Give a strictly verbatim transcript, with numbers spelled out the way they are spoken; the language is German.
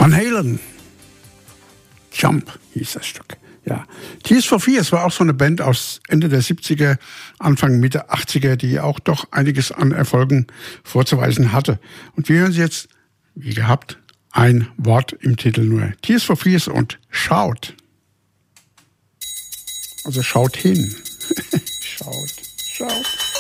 Van Halen. Jump hieß das Stück. Ja. Tears for Fears war auch so eine Band aus Ende der siebziger, Anfang, Mitte achtziger, die auch doch einiges an Erfolgen vorzuweisen hatte. Und wir hören sie jetzt, wie gehabt, ein Wort im Titel nur. Tears for Fears und Shout. Also schaut hin. Schaut, schaut.